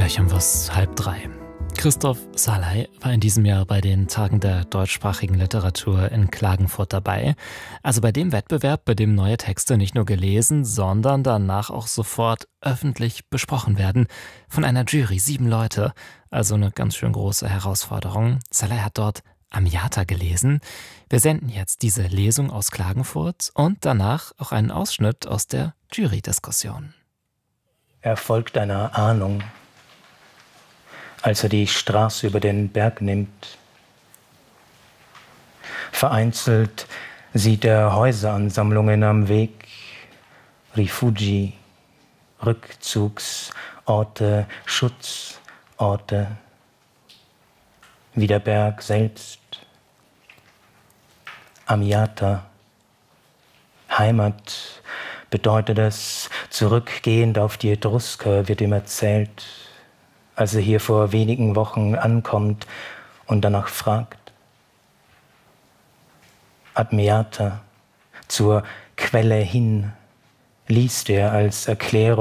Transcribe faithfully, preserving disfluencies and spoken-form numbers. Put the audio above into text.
Gleich um was halb drei. Christoph Salai war in diesem Jahr bei den Tagen der deutschsprachigen Literatur in Klagenfurt dabei. Also bei dem Wettbewerb, bei dem neue Texte nicht nur gelesen, sondern danach auch sofort öffentlich besprochen werden. Von einer Jury, sieben Leute. Also eine ganz schön große Herausforderung. Salai hat dort Amyata gelesen. Wir senden jetzt diese Lesung aus Klagenfurt und danach auch einen Ausschnitt aus der Jury-Diskussion. Er folgt einer Ahnung, als er die Straße über den Berg nimmt. Vereinzelt sieht er Häuseransammlungen am Weg, Rifugi, Rückzugsorte, Schutzorte, wie der Berg selbst. Amyata, Heimat bedeutet es, zurückgehend auf die Etrusker, wird ihm erzählt, als er hier vor wenigen Wochen ankommt und danach fragt. Amyata, zur Quelle hin, liest er als Erklärung